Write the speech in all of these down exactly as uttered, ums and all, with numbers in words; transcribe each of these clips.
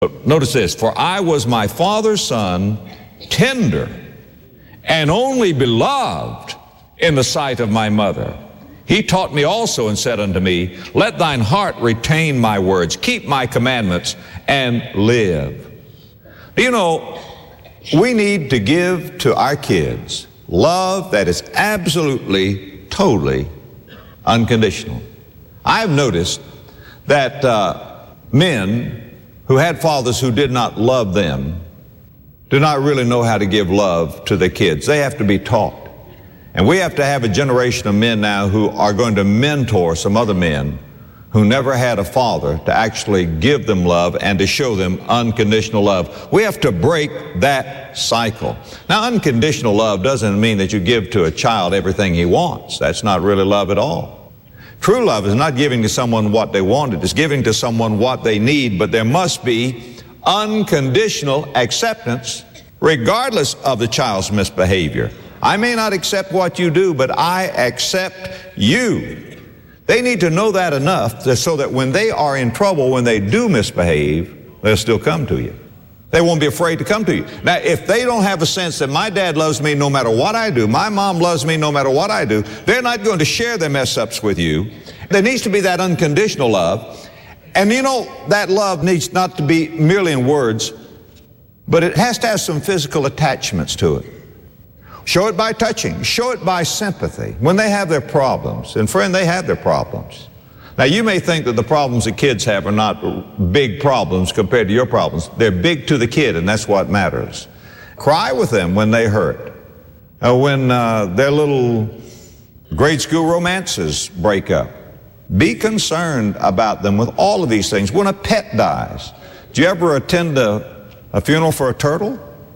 Notice this, for I was my father's son, tender and only beloved in the sight of my mother. He taught me also and said unto me, let thine heart retain my words, keep my commandments, and live. You know, we need to give to our kids love that is absolutely, totally unconditional. I've noticed that uh, men who had fathers who did not love them do not really know how to give love to their kids. They have to be taught. And we have to have a generation of men now who are going to mentor some other men who never had a father to actually give them love and to show them unconditional love. We have to break that cycle. Now, unconditional love doesn't mean that you give to a child everything he wants. That's not really love at all. True love is not giving to someone what they wanted. It's giving to someone what they need, but there must be unconditional acceptance regardless of the child's misbehavior. I may not accept what you do, but I accept you. They need to know that enough so that when they are in trouble, when they do misbehave, they'll still come to you. They won't be afraid to come to you. Now, if they don't have a sense that my dad loves me no matter what I do, my mom loves me no matter what I do, they're not going to share their mess-ups with you. There needs to be that unconditional love. And you know, that love needs not to be merely in words, but it has to have some physical attachments to it. Show it by touching. Show it by sympathy. When they have their problems, and friend, they have their problems. Now, you may think that the problems that kids have are not big problems compared to your problems. They're big to the kid, and that's what matters. Cry with them when they hurt. Uh, when uh, their little grade school romances break up. Be concerned about them with all of these things. When a pet dies, do you ever attend a, a funeral for a turtle?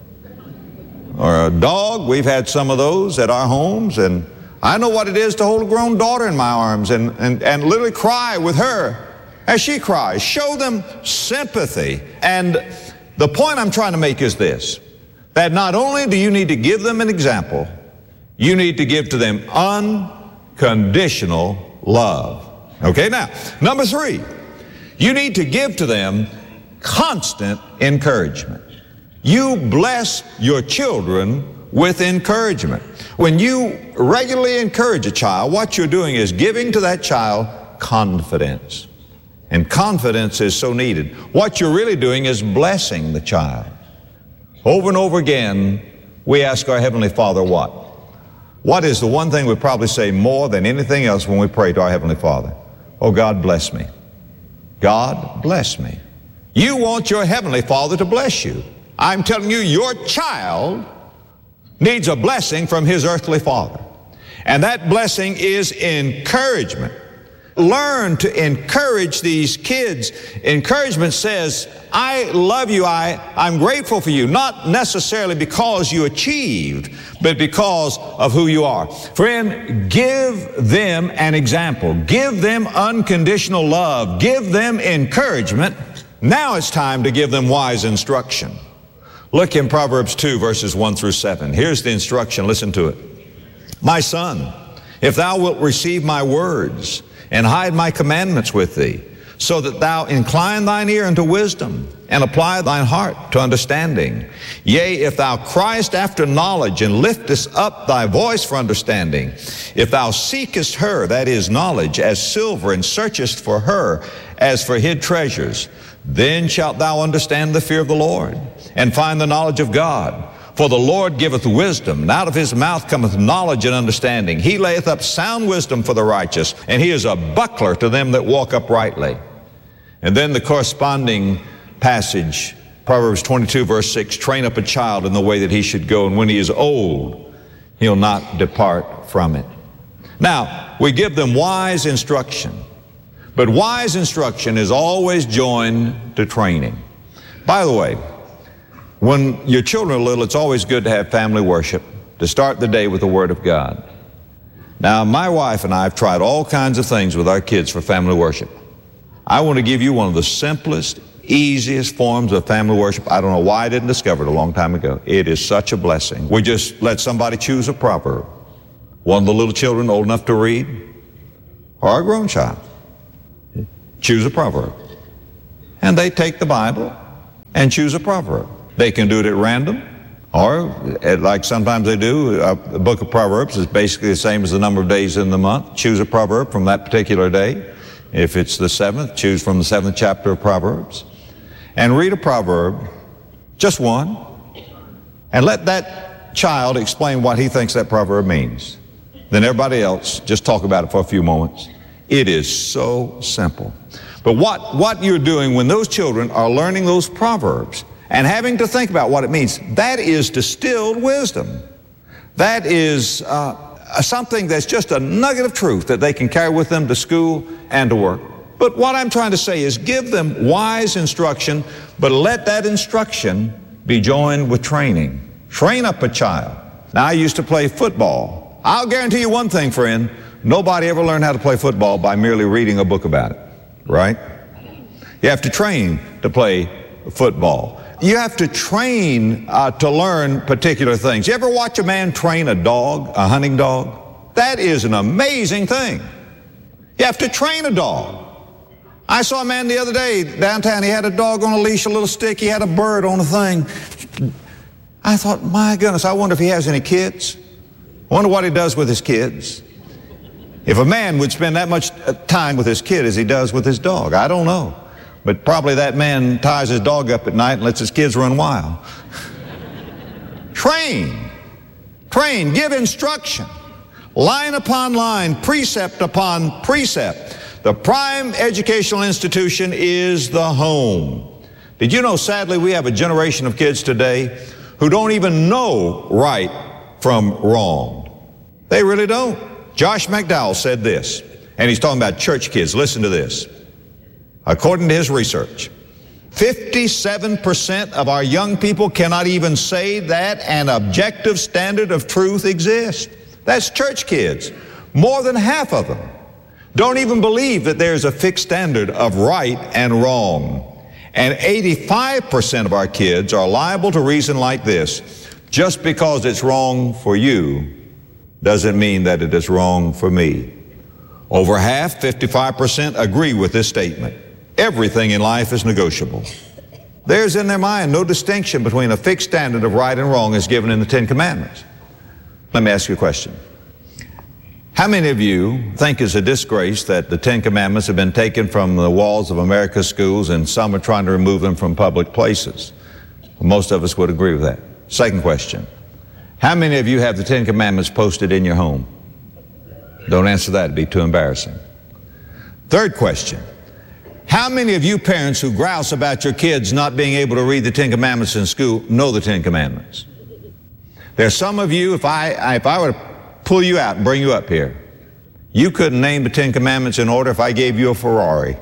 Or a dog? We've had some of those at our homes, and I know what it is to hold a grown daughter in my arms and, and, and literally cry with her as she cries. Show them sympathy. And the point I'm trying to make is this, that not only do you need to give them an example, you need to give to them unconditional love. Okay, now, number three, you need to give to them constant encouragement. You bless your children with encouragement. When you regularly encourage a child, what you're doing is giving to that child confidence. And confidence is so needed. What you're really doing is blessing the child. Over and over again, we ask our Heavenly Father what? What is the one thing we probably say more than anything else when we pray to our Heavenly Father? Oh, God, bless me. God, bless me. You want your Heavenly Father to bless you. I'm telling you, your child needs a blessing from his earthly father. And that blessing is encouragement. Learn to encourage these kids. Encouragement says, I love you, I, I'm grateful for you, not necessarily because you achieved, but because of who you are. Friend, give them an example. Give them unconditional love. Give them encouragement. Now it's time to give them wise instruction. Look in Proverbs two, verses one through seven. Here's the instruction. Listen to it. My son, if thou wilt receive my words and hide my commandments with thee, so that thou incline thine ear unto wisdom and apply thine heart to understanding. Yea, if thou criest after knowledge and liftest up thy voice for understanding, if thou seekest her, that is knowledge, as silver, and searchest for her as for hid treasures, then shalt thou understand the fear of the Lord, and find the knowledge of God. For the Lord giveth wisdom, and out of his mouth cometh knowledge and understanding. He layeth up sound wisdom for the righteous, and he is a buckler to them that walk uprightly. And then the corresponding passage, Proverbs twenty-two, verse six, train up a child in the way that he should go, and when he is old, he'll not depart from it. Now, we give them wise instruction, but wise instruction is always joined to training. By the way, when your children are little, it's always good to have family worship, to start the day with the Word of God. Now, my wife and I have tried all kinds of things with our kids for family worship. I want to give you one of the simplest, easiest forms of family worship. I don't know why I didn't discover it a long time ago. It is such a blessing. We just let somebody choose a proverb. One of the little children old enough to read, or a grown child, choose a proverb. And they take the Bible, and choose a proverb. They can do it at random, or like sometimes they do, uh, the book of Proverbs is basically the same as the number of days in the month. Choose a proverb from that particular day. If it's the seventh, choose from the seventh chapter of Proverbs. And read a proverb, just one, and let that child explain what he thinks that proverb means. Then everybody else just talk about it for a few moments. It is so simple. But what, what you're doing when those children are learning those proverbs and having to think about what it means, that is distilled wisdom. That is uh, something that's just a nugget of truth that they can carry with them to school and to work. But what I'm trying to say is give them wise instruction, but let that instruction be joined with training. Train up a child. Now, I used to play football. I'll guarantee you one thing, friend. Nobody ever learned how to play football by merely reading a book about it, right? You have to train to play football. You have to train uh, to learn particular things. You ever watch a man train a dog, a hunting dog? That is an amazing thing. You have to train a dog. I saw a man the other day downtown. He had a dog on a leash, a little stick. He had a bird on a thing. I thought, my goodness, I wonder if he has any kids. I wonder what he does with his kids. If a man would spend that much time with his kid as he does with his dog, I don't know. But probably that man ties his dog up at night and lets his kids run wild. Train. Train. Give instruction. Line upon line, precept upon precept. The prime educational institution is the home. Did you know, sadly, we have a generation of kids today who don't even know right from wrong. They really don't. Josh McDowell said this, and he's talking about church kids. Listen to this. According to his research, fifty-seven percent of our young people cannot even say that an objective standard of truth exists. That's church kids. More than half of them don't even believe that there's a fixed standard of right and wrong. And eighty-five percent of our kids are liable to reason like this: just because it's wrong for you doesn't mean that it is wrong for me. Over half, fifty-five percent, agree with this statement. Everything in life is negotiable. There's in their mind no distinction between a fixed standard of right and wrong as given in the Ten Commandments. Let me ask you a question. How many of you think it's a disgrace that the Ten Commandments have been taken from the walls of America's schools and some are trying to remove them from public places? Most of us would agree with that. Second question. How many of you have the Ten Commandments posted in your home? Don't answer that, it'd be too embarrassing. Third question. How many of you parents who grouse about your kids not being able to read the Ten Commandments in school know the Ten Commandments? There's some of you, if I, if I were to pull you out and bring you up here, you couldn't name the Ten Commandments in order if I gave you a Ferrari.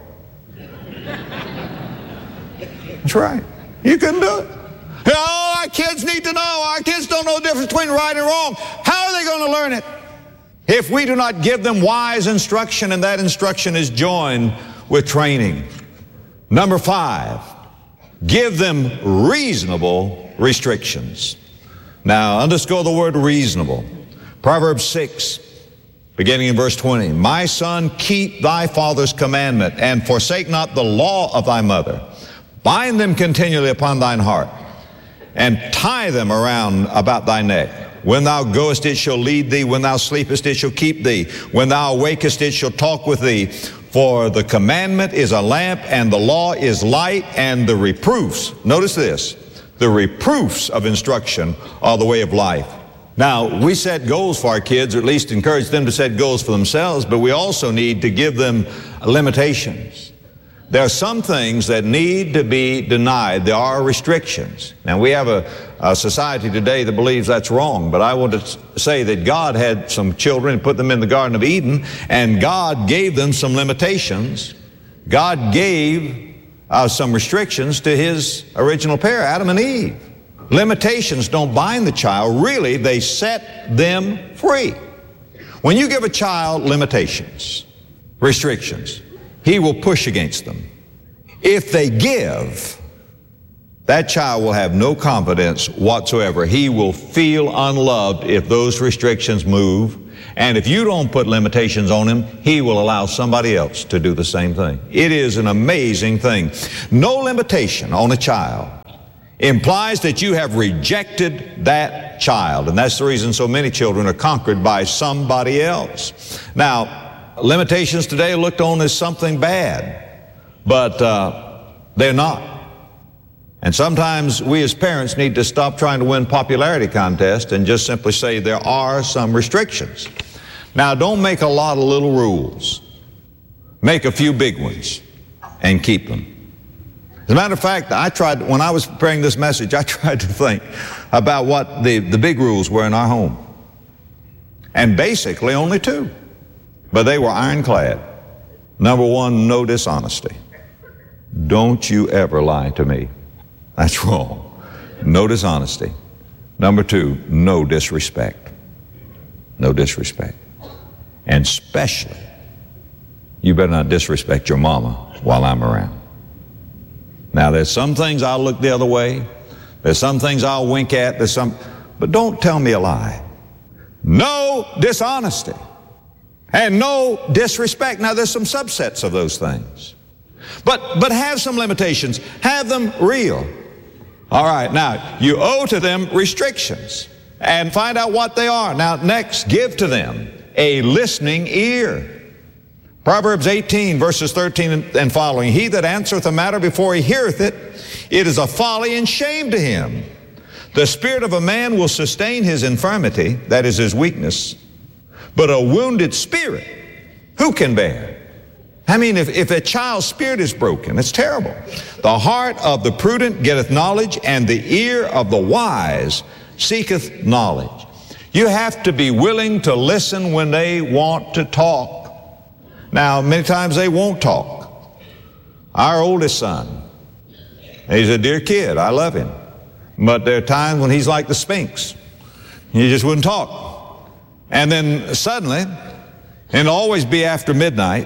That's right. You couldn't do it. Oh, our kids need to know. Our kids don't know the difference between right and wrong. How are they going to learn it? If we do not give them wise instruction, and that instruction is joined with training. Number five, give them reasonable restrictions. Now, underscore the word reasonable. Proverbs six, beginning in verse twenty. My son, keep thy father's commandment, and forsake not the law of thy mother. Bind them continually upon thine heart, and tie them around about thy neck. When thou goest, it shall lead thee. When thou sleepest, it shall keep thee. When thou awakest, it shall talk with thee. For the commandment is a lamp, and the law is light, and the reproofs, notice this, the reproofs of instruction are the way of life. Now, we set goals for our kids, or at least encourage them to set goals for themselves, but we also need to give them limitations. There are some things that need to be denied. There are restrictions. Now, we have a, a society today that believes that's wrong, but I want to say that God had some children and put them in the Garden of Eden, and God gave them some limitations. God gave uh, some restrictions to his original pair, Adam and Eve. Limitations don't bind the child. Really, they set them free. When you give a child limitations, restrictions, he will push against them. If they give, that child will have no confidence whatsoever. He will feel unloved if those restrictions move. And if you don't put limitations on him, he will allow somebody else to do the same thing. It is an amazing thing. No limitation on a child implies that you have rejected that child. And that's the reason so many children are conquered by somebody else. Now, limitations today are looked on as something bad, but uh, they're not. And sometimes we as parents need to stop trying to win popularity contests and just simply say there are some restrictions. Now, don't make a lot of little rules. Make a few big ones and keep them. As a matter of fact, I tried, when I was preparing this message, I tried to think about what the, the big rules were in our home. And basically only two, but they were ironclad. Number one, no dishonesty. Don't you ever lie to me. That's wrong. No dishonesty. Number two, no disrespect. No disrespect. And especially, you better not disrespect your mama while I'm around. Now, there's some things I'll look the other way. There's some things I'll wink at. There's some, but don't tell me a lie. No dishonesty and no disrespect. Now, there's some subsets of those things. But, but have some limitations. Have them real. All right, now, you owe to them restrictions and find out what they are. Now, next, give to them a listening ear. Proverbs eighteen, verses thirteen and following. He that answereth a matter before he heareth it, it is a folly and shame to him. The spirit of a man will sustain his infirmity, that is his weakness, but a wounded spirit, who can bear? I mean, if, if a child's spirit is broken, it's terrible. The heart of the prudent getteth knowledge, and the ear of the wise seeketh knowledge. You have to be willing to listen when they want to talk. Now, many times they won't talk. Our oldest son, he's a dear kid. I love him. But there are times when he's like the Sphinx. He just wouldn't talk. And then suddenly, and it'll always be after midnight,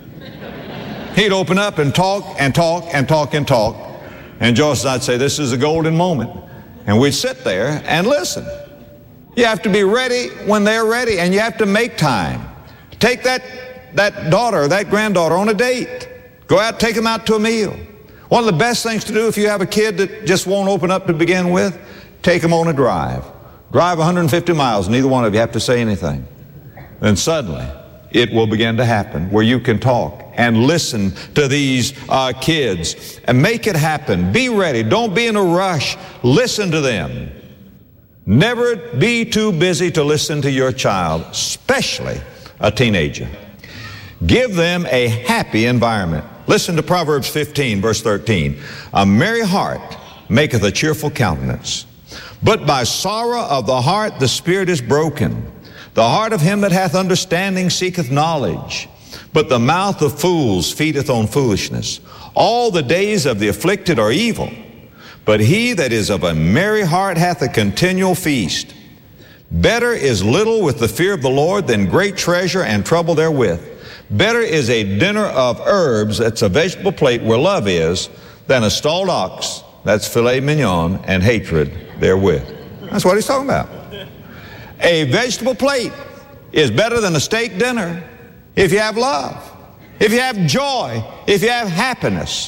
he'd open up and talk and talk and talk and talk. And Joyce and I'd say, this is a golden moment. And we'd sit there and listen. You have to be ready when they're ready, and you have to make time. Take that that daughter or that granddaughter on a date. Go out, take them out to a meal. One of the best things to do if you have a kid that just won't open up to begin with, take them on a drive. Drive one hundred fifty miles, neither one of you have to say anything. Then suddenly, it will begin to happen where you can talk and listen to these uh, kids and make it happen. Be ready. Don't be in a rush. Listen to them. Never be too busy to listen to your child, especially a teenager. Give them a happy environment. Listen to Proverbs fifteen, verse thirteen. A merry heart maketh a cheerful countenance, but by sorrow of the heart the spirit is broken. The heart of him that hath understanding seeketh knowledge, but the mouth of fools feedeth on foolishness. All the days of the afflicted are evil, but he that is of a merry heart hath a continual feast. Better is little with the fear of the Lord than great treasure and trouble therewith. Better is a dinner of herbs, that's a vegetable plate where love is, than a stalled ox, that's filet mignon, and hatred therewith. That's what he's talking about. A vegetable plate is better than a steak dinner if you have love, if you have joy, if you have happiness.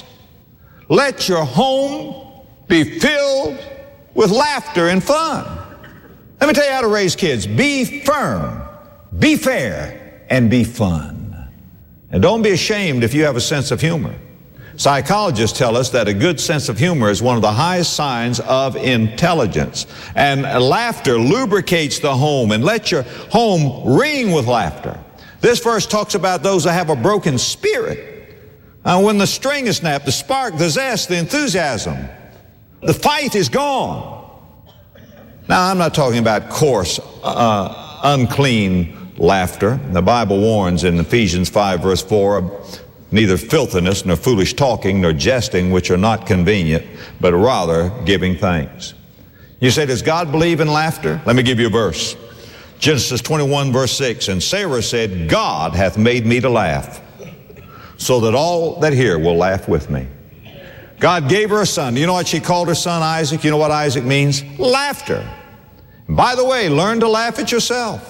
Let your home be filled with laughter and fun. Let me tell you how to raise kids. Be firm, be fair, and be fun. And don't be ashamed if you have a sense of humor. Psychologists tell us that a good sense of humor is one of the highest signs of intelligence. And laughter lubricates the home, and let your home ring with laughter. This verse talks about those that have a broken spirit. Uh, when the string is snapped, the spark, the zest, the enthusiasm, the fight is gone. Now, I'm not talking about coarse, uh, unclean laughter. The Bible warns in Ephesians five, verse four, neither filthiness, nor foolish talking, nor jesting, which are not convenient, but rather giving thanks. You say, does God believe in laughter? Let me give you a verse. Genesis twenty-one, verse six, and Sarah said, God hath made me to laugh, so that all that hear will laugh with me. God gave her a son. You know what she called her son Isaac? You know what Isaac means? Laughter. And by the way, learn to laugh at yourself.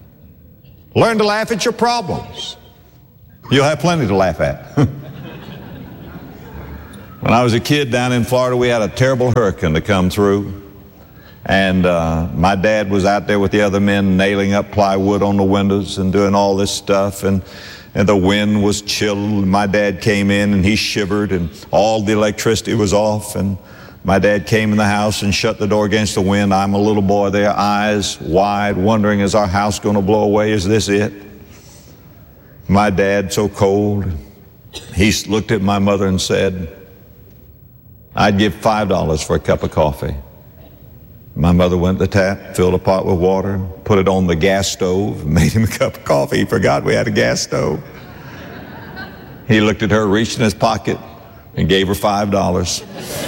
Learn to laugh at your problems. You'll have plenty to laugh at. When I was a kid down in Florida, we had a terrible hurricane to come through. And uh, my dad was out there with the other men nailing up plywood on the windows and doing all this stuff. And, and the wind was chill. My dad came in and he shivered and all the electricity was off. And my dad came in the house and shut the door against the wind. I'm a little boy there, eyes wide, wondering, is our house going to blow away? Is this it? My dad, so cold, he looked at my mother and said, I'd give five dollars for a cup of coffee. My mother went to the tap, filled a pot with water, put it on the gas stove, made him a cup of coffee. He forgot we had a gas stove. He looked at her, reached in his pocket, and gave her five dollars.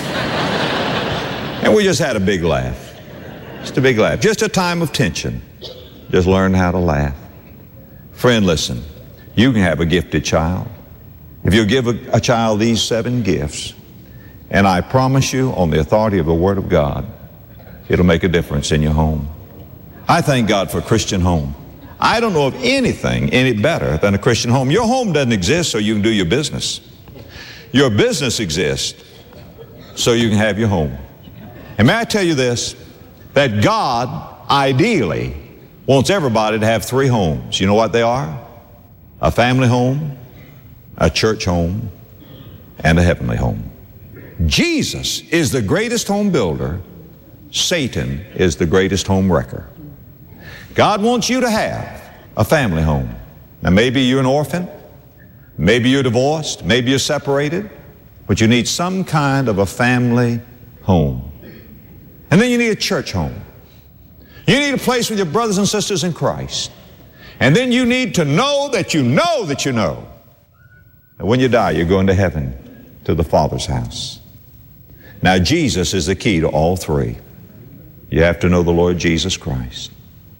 And we just had a big laugh. Just a big laugh. Just a time of tension. Just learn how to laugh. Friend, listen. You can have a gifted child. If you give a, a child these seven gifts, and I promise you, on the authority of the Word of God, it'll make a difference in your home. I thank God for a Christian home. I don't know of anything any better than a Christian home. Your home doesn't exist so you can do your business. Your business exists so you can have your home. And may I tell you this, that God ideally wants everybody to have three homes. You know what they are? A family home, a church home, and a heavenly home. Jesus is the greatest home builder. Satan is the greatest home wrecker. God wants you to have a family home. Now maybe you're an orphan, maybe you're divorced, maybe you're separated, but you need some kind of a family home. And then you need a church home. You need a place with your brothers and sisters in Christ. And then you need to know that you know that you know that when you die, you're going to heaven, to the Father's house. Now, Jesus is the key to all three. You have to know the Lord Jesus Christ.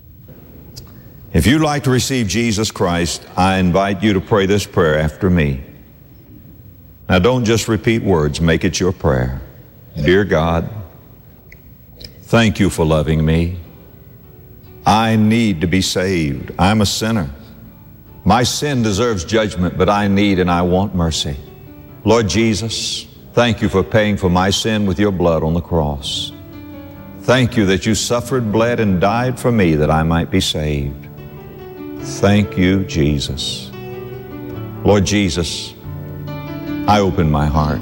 If you'd like to receive Jesus Christ, I invite you to pray this prayer after me. Now, don't just repeat words. Make it your prayer. Dear God, thank you for loving me. I need to be saved. I'm a sinner. My sin deserves judgment, but I need and I want mercy. Lord Jesus, thank you for paying for my sin with your blood on the cross. Thank you that you suffered, bled, and died for me that I might be saved. Thank you, Jesus. Lord Jesus, I open my heart.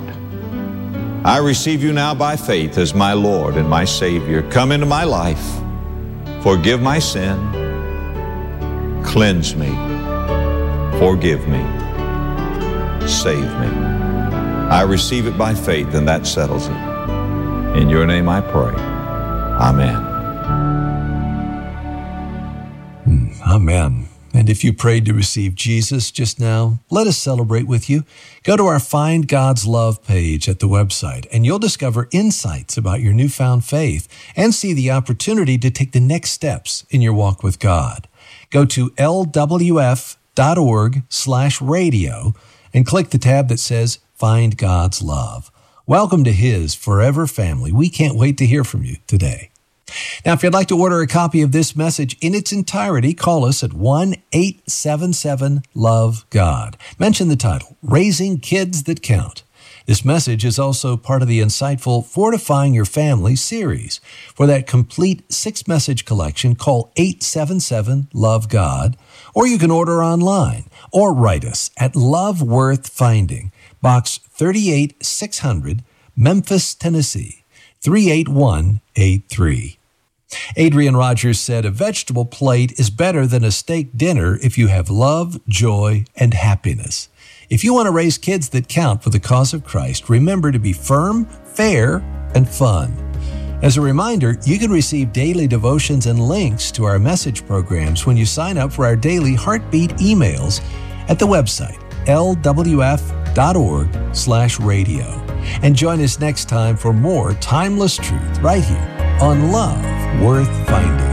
I receive you now by faith as my Lord and my Savior. Come into my life. Forgive my sin. Cleanse me. Forgive me. Save me. I receive it by faith, and that settles it. In your name I pray. Amen. Amen. And if you prayed to receive Jesus just now, let us celebrate with you. Go to our Find God's Love page at the website, and you'll discover insights about your newfound faith and see the opportunity to take the next steps in your walk with God. Go to L W F dot org slash radio and click the tab that says Find God's Love. Welcome to His forever family. We can't wait to hear from you today. Now, if you'd like to order a copy of this message in its entirety, call us at one eight seven seven love God. Mention the title, Raising Kids That Count. This message is also part of the insightful Fortifying Your Family series. For that complete six-message collection, call eight seven seven love God, or you can order online or write us at Love Worth Finding, Box thirty-eight six hundred, Memphis, Tennessee, three eight one eight three. Adrian Rogers said, a vegetable plate is better than a steak dinner if you have love, joy, and happiness. If you want to raise kids that count for the cause of Christ, remember to be firm, fair, and fun. As a reminder, you can receive daily devotions and links to our message programs when you sign up for our daily Heartbeat emails at the website, L W F dot org slash radio. And join us next time for more timeless truth right here on Love Worth Finding.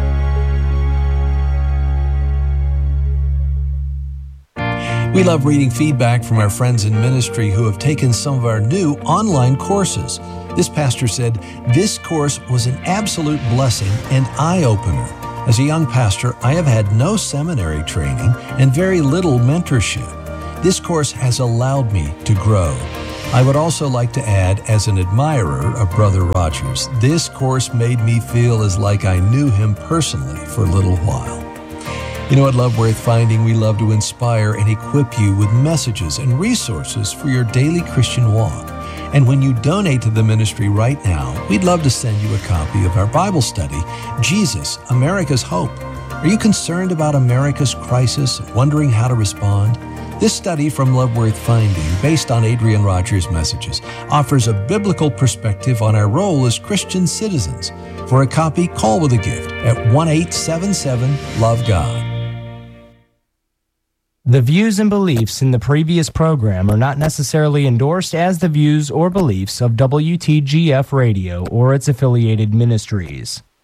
We love reading feedback from our friends in ministry who have taken some of our new online courses. This pastor said, this course was an absolute blessing and eye-opener. As a young pastor, I have had no seminary training and very little mentorship. This course has allowed me to grow. I would also like to add, as an admirer of Brother Rogers, this course made me feel as like I knew him personally for a little while. You know, at Love Worth Finding, we love to inspire and equip you with messages and resources for your daily Christian walk. And when you donate to the ministry right now, we'd love to send you a copy of our Bible study, Jesus, America's Hope. Are you concerned about America's crisis, wondering how to respond? This study from Love Worth Finding, based on Adrian Rogers' messages, offers a biblical perspective on our role as Christian citizens. For a copy, call with a gift at one eight seven seven love God. The views and beliefs in the previous program are not necessarily endorsed as the views or beliefs of W T G F Radio or its affiliated ministries.